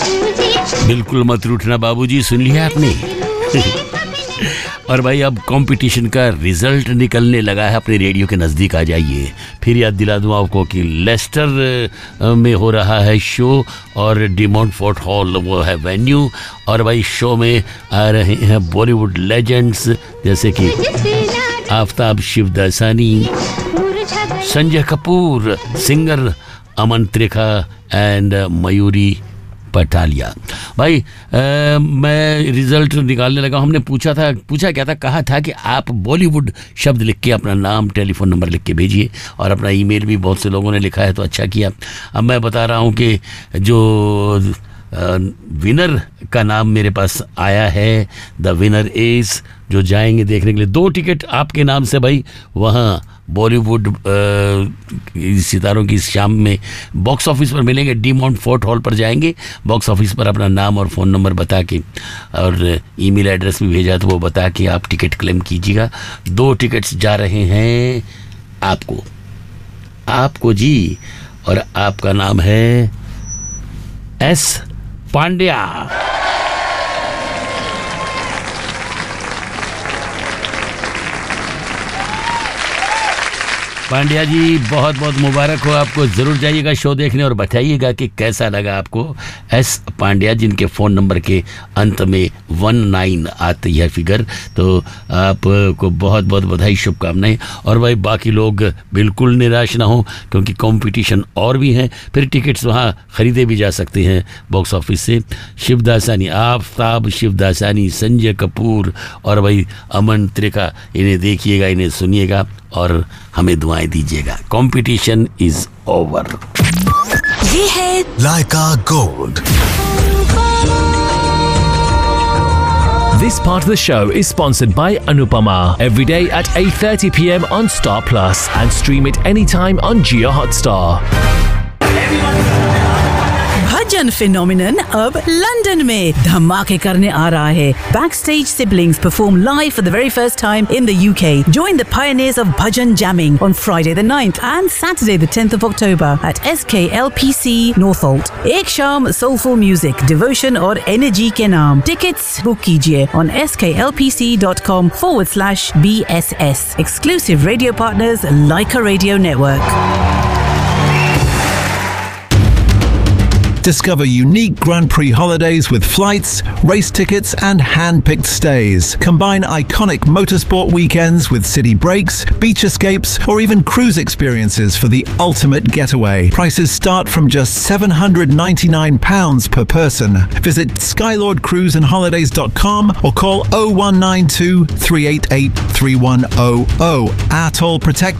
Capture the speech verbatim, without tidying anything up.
बिल्कुल मत रूठना बाबूजी, सुन लिया आपने। और भाई अब कंपटीशन का रिजल्ट निकलने लगा है, अपने रेडियो के नज़दीक आ जाइए। फिर याद दिला दूँ आपको कि लेस्टर में हो रहा है शो और डिमॉन्ट फोर्ट हॉल वो है वेन्यू। और भाई शो में आ रहे हैं बॉलीवुड लेजेंड्स जैसे कि Aftab Shivdasani, Sanjay Kapoor, singer Aman Trikha and Mayuri पटालिया। भाई आ, मैं रिजल्ट निकालने लगा। हमने पूछा था पूछा क्या था कहा था कि आप बॉलीवुड शब्द लिख के अपना नाम टेलीफोन नंबर लिख के भेजिए, और अपना ईमेल भी बहुत से लोगों ने लिखा है, तो अच्छा किया। अब मैं बता रहा हूँ कि जो विनर का नाम मेरे पास आया है, द विनर इज, जो जाएंगे देखने के लिए दो टिकट आपके नाम से भाई वहाँ बॉलीवुड सितारों की शाम में बॉक्स ऑफिस पर मिलेंगे। डीमॉन्ट फोर्ट हॉल पर जाएंगे, बॉक्स ऑफिस पर अपना नाम और फ़ोन नंबर बता के और ईमेल एड्रेस भी भेजा तो वो बता के आप टिकट क्लेम कीजिएगा। दो टिकट्स जा रहे हैं आपको आपको जी, और आपका नाम है एस पांड्या। पांड्या जी बहुत बहुत मुबारक हो आपको। ज़रूर जाइएगा शो देखने और बताइएगा कि कैसा लगा आपको। एस पांड्या जिनके फ़ोन नंबर के अंत में वन नाइन आती है फिगर, तो आपको बहुत बहुत बधाई, शुभकामनाएं। और भाई बाकी लोग बिल्कुल निराश ना हो, क्योंकि कंपटीशन और भी हैं, फिर टिकट्स वहाँ ख़रीदे भी जा सकते हैं बॉक्स ऑफिस से। शिवदासानी, आफ्ताब शिवदासानी, संजय कपूर और भाई अमन त्रिखा, इन्हें देखिएगा, इन्हें सुनिएगा और हमें दुआएं दीजिएगा। Competition is over. ये है लाइका gold. This part of the show is sponsored by Anupama. Every day at eight thirty p m on Star Plus and stream it anytime on Jio Hotstar. Bhajan phenomenon अब London में धमाके करने आ रहा है। Backstage siblings perform live for the very first time in the U K. Join the pioneers of bhajan jamming on Friday the ninth and Saturday the tenth of October at S K L P C Northolt. एक शाम soulful music, devotion और energy के नाम। Tickets book कीजिए on sklpc.com forward slash BSS. Exclusive radio partners Laika Radio Network. Discover unique Grand Prix holidays with flights, race tickets and hand-picked stays. Combine iconic motorsport weekends with city breaks, beach escapes or even cruise experiences for the ultimate getaway. Prices start from just seven hundred ninety-nine pounds per person. Visit skylord cruise and holidays dot com or call oh one nine two, three eight eight, three one oh oh. Atoll Protect